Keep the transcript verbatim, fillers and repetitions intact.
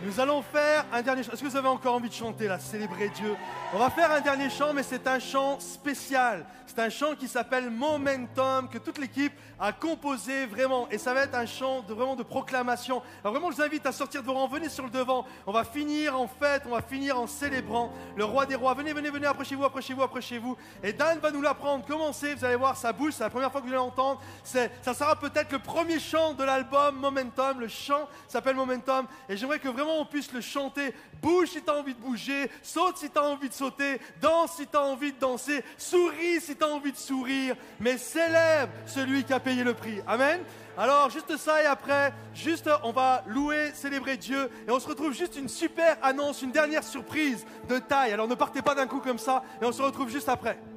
Nous allons faire un dernier chant. Est-ce que vous avez encore envie de chanter là, célébrer Dieu? On va faire un dernier chant, mais c'est un chant spécial. C'est un chant qui s'appelle Momentum, que toute l'équipe a composé vraiment. Et ça va être un chant de, vraiment de proclamation. Alors vraiment, je vous invite à sortir de vos rangs. Venez sur le devant. On va finir en fête, on va finir en célébrant le roi des rois. Venez, venez, venez, approchez-vous, approchez-vous, approchez-vous. Et Dan va nous l'apprendre. Commencez, vous allez voir, ça bouge. C'est la première fois que vous allez l'entendre. C'est, ça sera peut-être le premier chant de l'album Momentum. Le chant s'appelle Momentum. Et j'aimerais que vraiment on puisse le chanter. Bouge si tu as envie de bouger, saute si tu as envie de sauter, danse si tu as envie de danser, souris si tu as envie de sourire, mais célèbre celui qui a payé le prix. Amen. Alors juste ça et après, juste on va louer, célébrer Dieu et on se retrouve juste une super annonce, une dernière surprise de taille. Alors ne partez pas d'un coup comme ça et on se retrouve juste après.